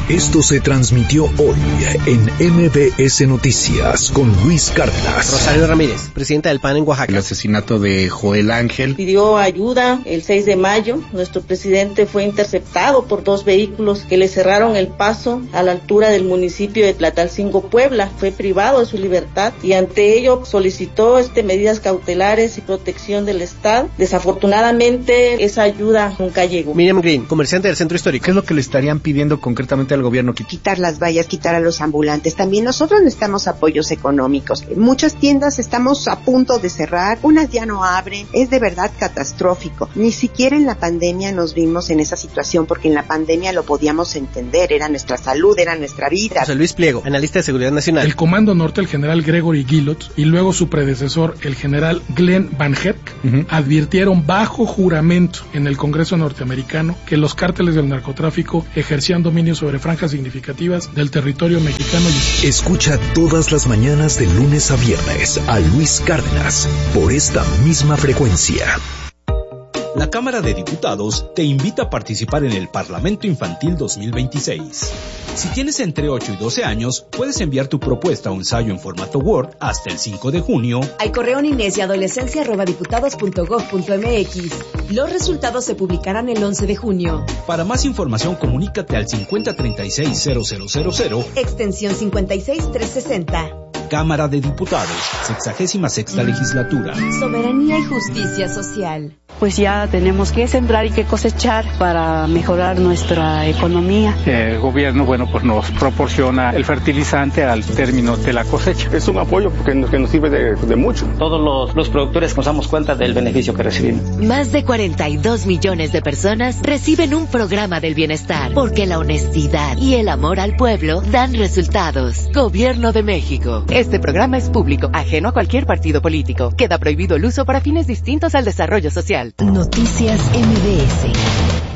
Esto se transmitió hoy en MBS Noticias con Luis Cárdenas. Rosario Ramírez, presidenta del PAN en Oaxaca. El asesinato de Joel Ángel. Pidió ayuda el 6 de mayo. Nuestro presidente fue interceptado por 2 vehículos que le cerraron el paso a la altura del municipio de Tlatalcingo, Puebla. Fue privado de su libertad y ante ello solicitó medidas cautelares y protección del Estado. Desafortunadamente, esa ayuda nunca llegó. Miriam Green, comerciante del Centro Histórico. ¿Qué es lo que le estarían pidiendo concretamente al gobierno? Quitar las vallas, quitar a los ambulantes. También nosotros necesitamos apoyos económicos. Muchas tiendas estamos a punto de cerrar, unas ya no abren. Es de verdad catastrófico. Ni siquiera en la pandemia nos vimos en esa situación, porque en la pandemia lo podíamos entender. Era nuestra salud, era nuestra vida. José Luis Pliego, analista de seguridad nacional. El Comando Norte, el general Gregory Guillot, y luego su predecesor, el general Glenn Van Herk, advirtieron bajo juramento en el Congreso norteamericano que los cárteles del narcotráfico ejercían dominio sobre franjas significativas del territorio mexicano. Escucha todas las mañanas de lunes a viernes a Luis Cárdenas por esta misma frecuencia. La Cámara de Diputados te invita a participar en el Parlamento Infantil 2026. Si tienes entre 8 y 12 años, puedes enviar tu propuesta o ensayo en formato Word hasta el 5 de junio al correo ninesyadolescencia@diputados.gov.mx. Los resultados se publicarán el 11 de junio. Para más información, comunícate al 5036-0000, extensión 56360. Cámara de Diputados, 66ª legislatura. Soberanía y justicia social. Pues ya tenemos que sembrar y que cosechar para mejorar nuestra economía. El gobierno, pues nos proporciona el fertilizante al término de la cosecha. Es un apoyo que nos sirve de mucho. Todos los productores nos damos cuenta del beneficio que recibimos. Más de 42 millones de personas reciben un programa del bienestar, porque la honestidad y el amor al pueblo dan resultados. Gobierno de México. Este programa es público, ajeno a cualquier partido político. Queda prohibido el uso para fines distintos al desarrollo social. Noticias MBS.